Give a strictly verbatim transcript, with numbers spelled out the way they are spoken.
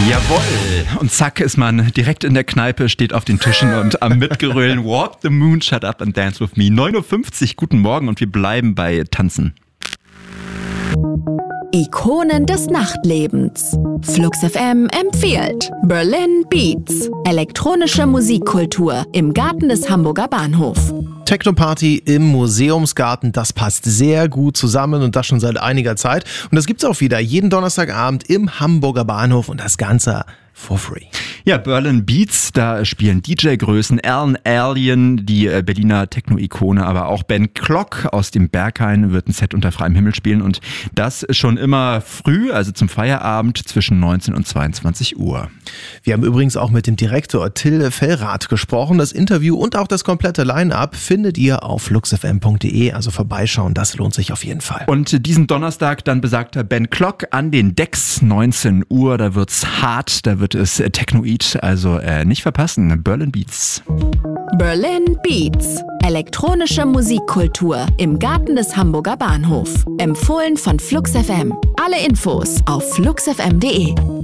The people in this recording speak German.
Jawohl! Und zack ist man direkt in der Kneipe, steht auf den Tischen und am Mitgerölen Walk the Moon, Shut Up and Dance with Me. neun Uhr fünfzig, guten Morgen und wir bleiben bei Tanzen. Ikonen des Nachtlebens. Flux F M empfiehlt Berlin Beats. Elektronische Musikkultur im Garten des Hamburger Bahnhofs. Techno-Party im Museumsgarten, das passt sehr gut zusammen und das schon seit einiger Zeit. Und das gibt's auch wieder jeden Donnerstagabend im Hamburger Bahnhof und das Ganze for free. Ja, Berlin Beats, da spielen D J-Größen, Alan Alien, die Berliner Techno-Ikone, aber auch Ben Klock aus dem Berghain wird ein Set unter freiem Himmel spielen und das schon immer früh, also zum Feierabend zwischen neunzehn und zweiundzwanzig Uhr. Wir haben übrigens auch mit dem Direktor Till Fellrath gesprochen. Das Interview und auch das komplette Line-Up findet ihr auf fluxfm punkt de, also vorbeischauen, das lohnt sich auf jeden Fall. Und diesen Donnerstag dann besagter Ben Klock an den Decks, neunzehn Uhr, da wird's hart, da wird es Technoid, also äh, nicht verpassen, Berlin Beats. Berlin Beats. Elektronische Musikkultur im Garten des Hamburger Bahnhofs. Empfohlen von Flux F M. Alle Infos auf fluxfm punkt de.